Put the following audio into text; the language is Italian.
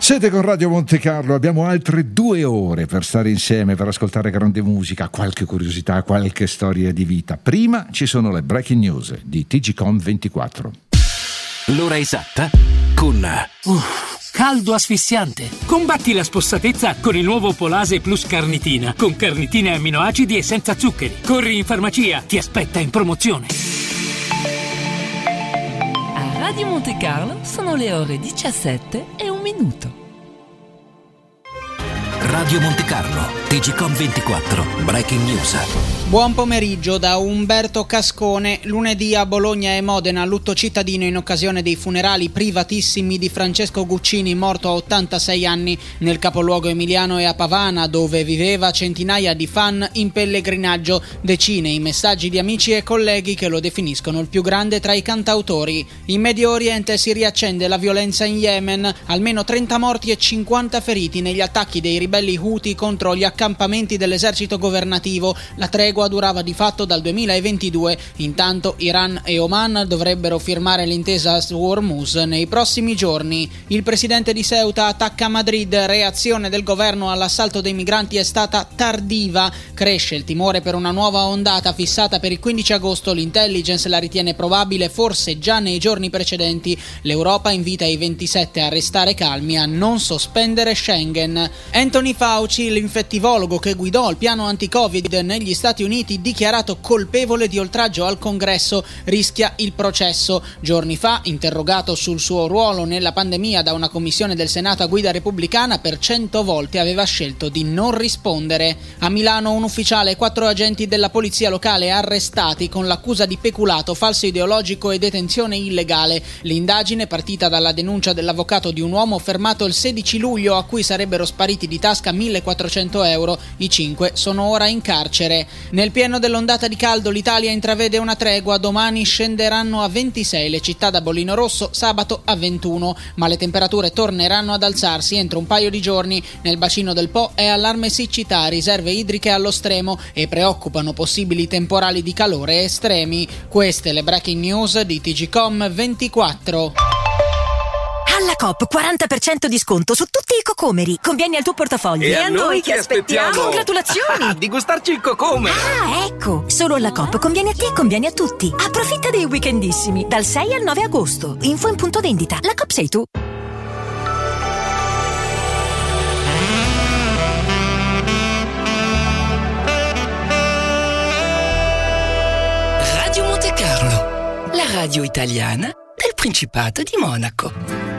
Siete con Radio Monte Carlo, abbiamo altre 2 ore per stare insieme, per ascoltare grande musica, qualche curiosità, qualche storia di vita. Prima ci sono le breaking news di TGCOM 24. L'ora esatta con caldo asfissiante. Combatti la spossatezza con il nuovo Polase Plus Carnitina, con carnitine e amminoacidi e senza zuccheri. Corri in farmacia, ti aspetta in promozione. A Radio Monte Carlo sono le ore 17:01. Radio Monte Carlo, TGCOM 24, breaking news. Buon pomeriggio da Umberto Cascone. Lunedì a Bologna e Modena lutto cittadino in occasione dei funerali privatissimi di Francesco Guccini, morto a 86 anni nel capoluogo emiliano, e a Pavana, dove viveva, centinaia di fan in pellegrinaggio, decine i messaggi di amici e colleghi che lo definiscono il più grande tra i cantautori. In Medio Oriente si riaccende la violenza in Yemen, almeno 30 morti e 50 feriti negli attacchi dei ribelli Houthi contro gli accampamenti dell'esercito governativo. La tregua durava di fatto dal 2022. Intanto Iran e Oman dovrebbero firmare l'intesa su Hormuz nei prossimi giorni. Il presidente di Ceuta attacca Madrid. Reazione del governo all'assalto dei migranti è stata tardiva. Cresce il timore per una nuova ondata fissata per il 15 agosto. L'intelligence la ritiene probabile forse già nei giorni precedenti. L'Europa invita i 27 a restare calmi, a non sospendere Schengen. Anthony Fauci, l'infettivologo che guidò il piano anti-Covid negli Stati Uniti, dichiarato colpevole di oltraggio al Congresso, rischia il processo. Giorni fa, interrogato sul suo ruolo nella pandemia da una commissione del Senato a guida repubblicana, per 100 volte aveva scelto di non rispondere. A Milano un ufficiale e 4 agenti della polizia locale arrestati con l'accusa di peculato, falso ideologico e detenzione illegale. L'indagine, partita dalla denuncia dell'avvocato di un uomo fermato il 16 luglio a cui sarebbero spariti di tasca 1.400 euro. I 5 sono ora in carcere. Nel pieno dell'ondata di caldo l'Italia intravede una tregua. Domani scenderanno a 26 le città da bollino rosso, sabato a 21, ma le temperature torneranno ad alzarsi entro un paio di giorni. Nel bacino del Po è allarme siccità, riserve idriche allo stremo, e preoccupano possibili temporali di calore estremi. Queste le breaking news di TGCOM 24. Alla Coop 40% di sconto su tutti i cocomeri. Conviene al tuo portafoglio. E a noi che aspettiamo? Congratulazioni! Di gustarci il cocomero. Ah, ecco! Solo alla Coop conviene a te e conviene a tutti. Approfitta dei weekendissimi dal 6 al 9 agosto. Info in punto vendita. La Coop sei tu. Radio Monte Carlo, la radio italiana del Principato di Monaco.